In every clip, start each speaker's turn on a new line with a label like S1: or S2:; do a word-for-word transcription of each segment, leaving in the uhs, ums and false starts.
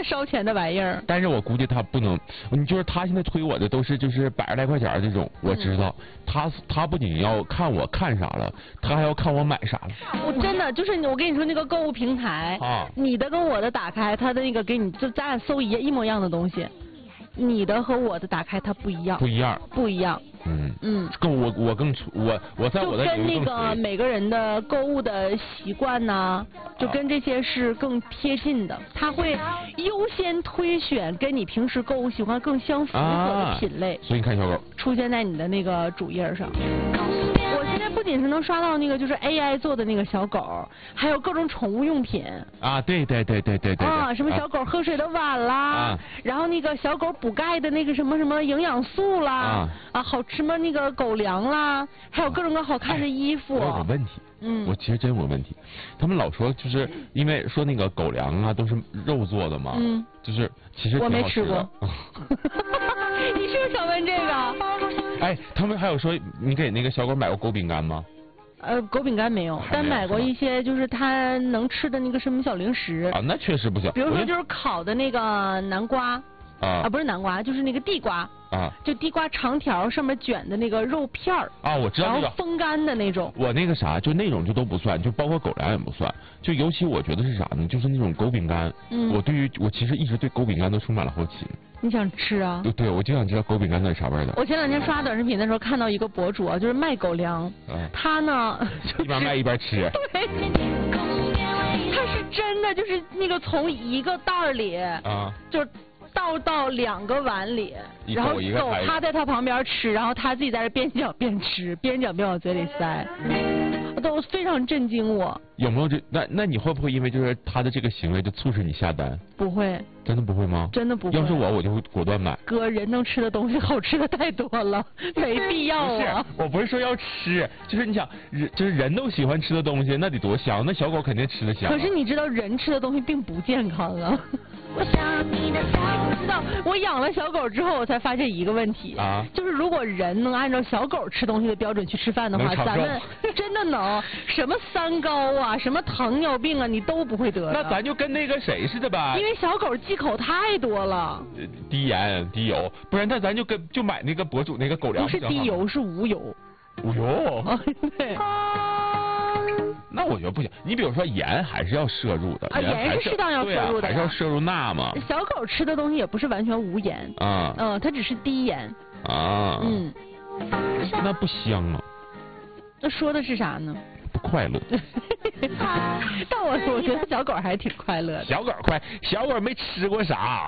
S1: 么烧钱的玩意儿。
S2: 但是我估计他不能，你就是他现在推我的都是就是百十来块钱这种，我知道，嗯、他他不仅要看我看啥了，他还要看我买啥了。
S1: 我真的就是我跟你说那个购物平台，啊，你的跟我的打开，他的那个给你就咱俩搜一一模一样的东西，你的和我的打开它不一样。
S2: 不一样。
S1: 不一样。
S2: 嗯
S1: 嗯，
S2: 更我我更我我在我的
S1: 就跟那个每个人的购物的习惯呐、啊，就跟这些是更贴近的，他会优先推选跟你平时购物习惯更相符合的品类。
S2: 啊、所以你看小狗
S1: 出现在你的那个主页上。我现在不仅是能刷到那个就是 A I 做的那个小狗，还有各种宠物用品。
S2: 啊，对对对对对对。
S1: 啊，什么小狗喝水的碗啦，啊、然后那个小狗补钙的那个什么什么营养素啦，啊，啊好什么那个狗粮啦，还有各种各好看的衣服。
S2: 我有个问题，嗯，我其实真有个问题，他们老说就是因为说那个狗粮啊都是肉做的嘛，嗯，就是其实挺好吃的。
S1: 我没吃过。你是不是想问这个？
S2: 哎，他们还有说你给那个小狗买过狗饼干吗？
S1: 呃，狗饼干没有，但买过一些就是它能吃的那个什么小零食。
S2: 啊，那确实不行。
S1: 比如说就是烤的那个南瓜。啊，啊不是南瓜，就是那个地瓜啊，就地瓜长条上面卷的那个肉片儿
S2: 啊，我知道那个，
S1: 然后风干的那种。
S2: 我那个啥，就那种就都不算，就包括狗粮也不算。就尤其我觉得是啥呢？就是那种狗饼干，嗯，我对于我其实一直对狗饼干都充满了好奇。
S1: 你想吃啊？
S2: 对对，我就想知道狗饼干是啥味的。
S1: 我前两天刷短视频的时候看到一个博主啊，就是卖狗粮，啊、他呢、就是、
S2: 一边卖一边吃。
S1: 对。他是真的就是那个从一个袋儿里啊，就。倒到两个碗里，然后狗趴在他旁边吃，然后他自己在这边嚼边吃，边嚼边往嘴里塞，都非常震惊我。
S2: 有没有这？那那你会不会因为就是他的这个行为就促使你下单？
S1: 不会。
S2: 真的不会吗？
S1: 真的不会。
S2: 要是我，我就会果断买。
S1: 哥，人能吃的东西好吃的太多了，没必要啊。
S2: 不是，我不是说要吃，就是你想，人就是人都喜欢吃的东西，那得多香，那小狗肯定吃得香、啊。
S1: 可是你知道，人吃的东西并不健康啊。我想你的知道，我养了小狗之后，我才发现一个问题啊，就是如果人能按照小狗吃东西的标准去吃饭的话，咱们真的能什么三高啊，什么糖尿病啊，你都不会得。
S2: 那咱就跟那个谁似的吧，
S1: 因为小狗忌口太多了，
S2: 低盐低油，不然那咱就跟就买那个博主那个狗粮。
S1: 不是低油，是无油。
S2: 无油？
S1: 啊，对。
S2: 那我觉得不行，你比如说盐还是要摄入的，
S1: 啊，盐是适当要摄入的、
S2: 啊，还是要摄入钠嘛。
S1: 小狗吃的东西也不是完全无盐啊，嗯，它只是低盐
S2: 啊，
S1: 嗯，
S2: 那不香啊。
S1: 那说的是啥呢？
S2: 不快乐。
S1: 但我我觉得小狗还挺快乐的。
S2: 小狗快，小狗没吃过啥。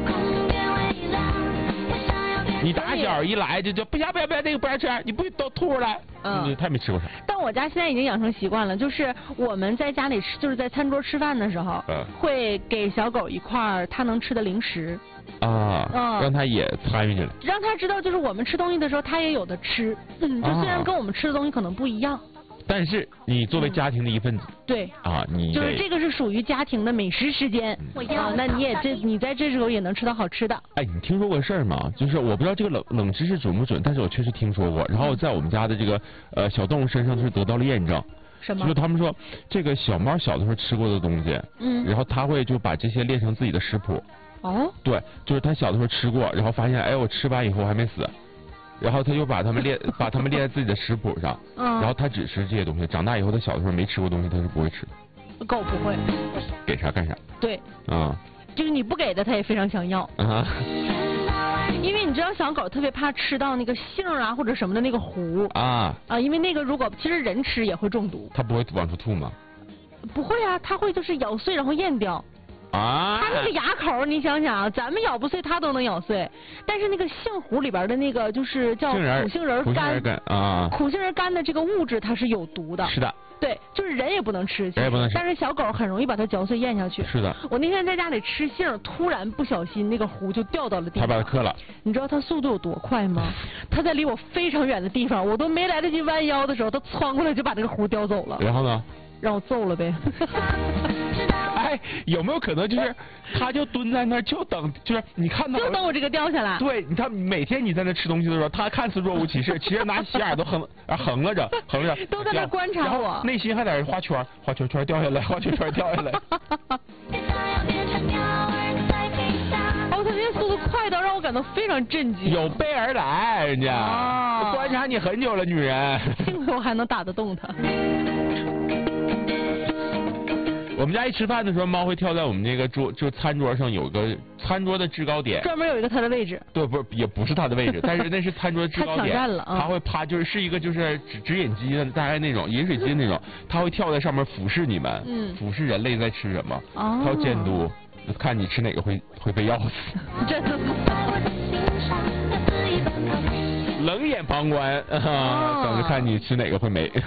S2: 你打小一来就就不要不要不要这个不要吃，你不都吐了？嗯，太没吃过啥。
S1: 但我家现在已经养成习惯了，就是我们在家里吃，就是在餐桌吃饭的时候，嗯，会给小狗一块它能吃的零食。
S2: 啊，嗯，让它也参与进来，
S1: 让它知道就是我们吃东西的时候，它也有的吃。嗯，就虽然跟我们吃的东西可能不一样。
S2: 但是你作为家庭的一份子，
S1: 嗯、对
S2: 啊，你
S1: 就是这个是属于家庭的美食时间，嗯、啊，那你也这你在这时候也能吃到好吃的。
S2: 哎，你听说过事儿吗？就是我不知道这个冷冷知识准不准，但是我确实听说过。然后在我们家的这个呃小动物身上就是得到了验证。
S1: 什么？
S2: 就是他们说这个小猫小的时候吃过的东西，嗯，然后它会就把这些列成自己的食谱。
S1: 哦。
S2: 对，就是它小的时候吃过，然后发现哎我吃完以后还没死。然后他又把他们列把他们列在自己的食谱上，嗯，然后他只吃这些东西。长大以后，他小的时候没吃过东西，他是不会吃的。
S1: 狗不会，
S2: 给啥干啥。
S1: 对，
S2: 啊，
S1: 就是你不给的，它也非常想要。啊，因为你知道小狗特别怕吃到那个杏啊或者什么的那个核啊啊，因为那个如果其实人吃也会中毒。
S2: 它不会往出吐吗？
S1: 不会啊，它会就是咬碎然后咽掉。
S2: 啊，
S1: 它那个牙口，你想想，咱们咬不碎，它都能咬碎。但是那个杏核里边的那个就是叫苦杏仁苷
S2: 啊，
S1: 苦杏仁苷的这个物质它是有毒的。
S2: 是的。
S1: 对，就是人也不能吃，
S2: 人也不能吃。
S1: 但是小狗很容易把它嚼碎咽下去。
S2: 是的。
S1: 我那天在家里吃杏，突然不小心那个核就掉到了地上。
S2: 它把它磕了。
S1: 你知道它速度有多快吗？它在离我非常远的地方，我都没来得及弯腰的时候，它窜过来就把那个核叼走了。
S2: 然后呢？
S1: 让我揍了呗。
S2: 哎，有没有可能就是他就蹲在那儿就等，就是你看到
S1: 就等我这个掉下来。
S2: 对，你看每天你在那吃东西的时候，他看似若无其事，其实拿斜眼都横横了着，横着
S1: 都在那观察我，
S2: 内心还在那画圈，画圈圈掉下来，画圈圈掉下来。
S1: 都非常震惊。
S2: 有备而来，人家、哦、观察你很久了，女人。
S1: 幸亏我还能打得动他。
S2: 我们家一吃饭的时候，猫会跳在我们那个桌，就餐桌上有个餐桌的制高点，
S1: 专门有一个它的位置。
S2: 对，不是也不是它的位置，但是那是餐桌的制高点。
S1: 它抢占了啊！
S2: 它会趴，就是是一个就是直直饮机的，大概那种饮水机那种，它会跳在上面俯视你们，嗯，俯视人类在吃什么，哦、它要监督，看你吃哪个会会被咬死。
S1: 真的吗？
S2: 冷眼旁观啊，哦、等着看你吃哪个会没。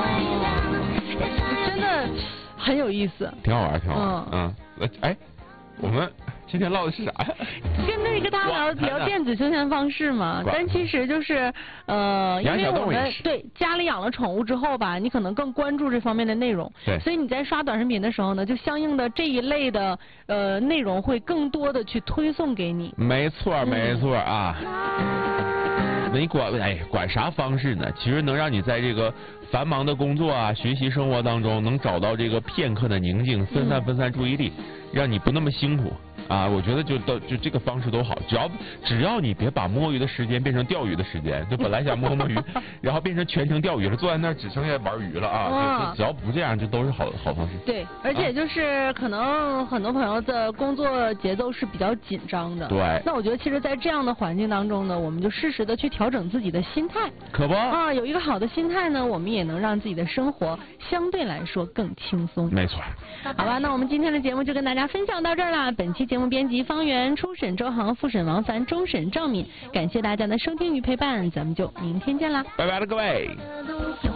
S1: 哦、真的。很有意思，
S2: 挺好玩，挺好玩。嗯，嗯哎，我们今天唠的是啥呀？
S1: 跟那个大家聊聊电子休闲方式嘛。但其实就是呃，因为我们对家里养了宠物之后吧，你可能更关注这方面的内容。
S2: 对。
S1: 所以你在刷短视频的时候呢，就相应的这一类的呃内容会更多的去推送给你。
S2: 没错，没错啊。那你管哎管啥方式呢？其实能让你在这个繁忙的工作啊、学习生活当中，能找到这个片刻的宁静，分散分散注意力，嗯、让你不那么辛苦啊。我觉得就都就这个方式都好，只要只要你别把摸鱼的时间变成钓鱼的时间，就本来想摸摸鱼，然后变成全程钓鱼了，坐在那儿只剩下玩鱼了啊。只要不这样，就都是好好方式。
S1: 对，而且就是可能很多朋友的工作节奏是比较紧张的。
S2: 对。
S1: 那我觉得其实，在这样的环境当中呢，我们就适时的去调整自己的心态。
S2: 可不
S1: 啊，有一个好的心态呢，我们也能让自己的生活相对来说更轻松。
S2: 没错。
S1: 好吧，那我们今天的节目就跟大家分享到这儿啦。本期节目编辑方圆，初审周航，复审王凡，终审赵敏。感谢大家的收听与陪伴，咱们就明天见啦，
S2: 拜拜了各位。